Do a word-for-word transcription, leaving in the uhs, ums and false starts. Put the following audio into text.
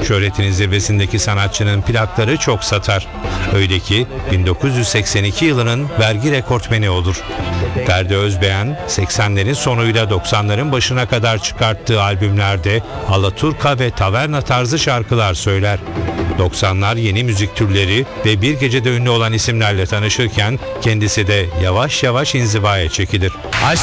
Şöhretinin zirvesindeki sanatçının plakları çok satar. Öyle ki bin dokuz yüz seksen iki yılının vergi rekortmeni olur. Ferdi Özbeğen, seksenlerin sonuyla doksanların başına kadar çıkarttığı albümlerde alaturka ve taverna tarzı şarkılar söyler. doksanlar yeni müzik türleri ve bir gecede ünlü olan isimlerle tanışırken kendisi de yavaş yavaş inzivaya çekilir. Aşk